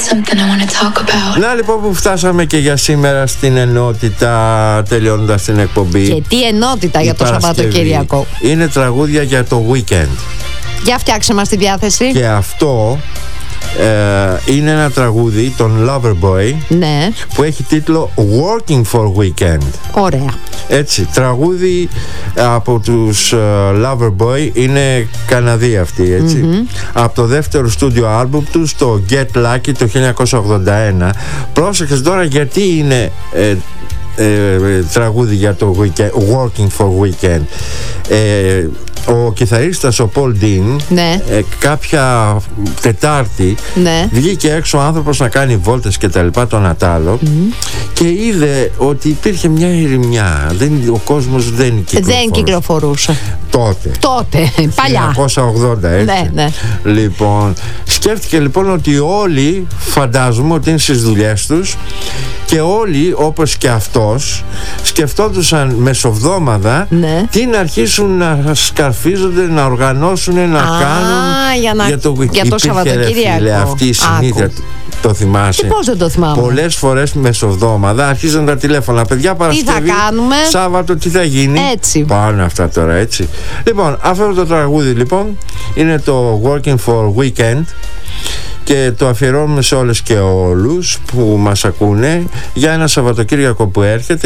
Να λοιπόν που φτάσαμε και για σήμερα στην ενότητα, τελειώνοντας την εκπομπή. Και τι ενότητα για το Σαββατοκύριακο? Είναι τραγούδια για το weekend. Για φτιάξε μας τη διάθεση. Και αυτό είναι ένα τραγούδι των Loverboy, ναι, που έχει τίτλο Working for Weekend. Ωραία. Έτσι, τραγούδι από τους Loverboy. Είναι Καναδοί αυτοί, έτσι. Από το δεύτερο στούντιο άλμπουμ τους, το Get Lucky, το 1981. Πρόσεξες τώρα γιατί είναι τραγούδι για το weekend, Working for Weekend. Ο κιθαρίστας ο Paul Dean, ναι, κάποια Τετάρτη, ναι, βγήκε έξω ο άνθρωπος να κάνει βόλτες και τα λοιπά, τον Ατάλο, και είδε ότι υπήρχε μια ηρεμιά. Ο κόσμος δεν κυκλοφορούσε τότε, παλιά, 1980, έτσι. Ναι, ναι. Λοιπόν, σκέφτηκε λοιπόν ότι όλοι, φαντάζομαι ότι είναι στις δουλειές τους, και όλοι όπως και αυτός σκεφτόντουσαν μεσοβδόμαδα, ναι, τι να αρχίσουν να σκαρφίζονται, να οργανώσουν, να κάνουν για το Σαββατοκύριακο. Αυτή η συνήθεια. Το θυμάσαι? Πώς δεν το θυμάμαι? Πολλές φορές μεσοβδόμαδα αρχίζαν τα τηλέφωνα. Παιδιά, Παρασκευή, τι θα κάνουμε, Σάββατο, τι θα γίνει? Έτσι. Πάνε αυτά τώρα, έτσι. Λοιπόν, αυτό το τραγούδι λοιπόν είναι το Working for Weekend και το αφιερώνουμε σε όλες και όλους που μας ακούνε για ένα Σαββατοκύριακο που έρχεται.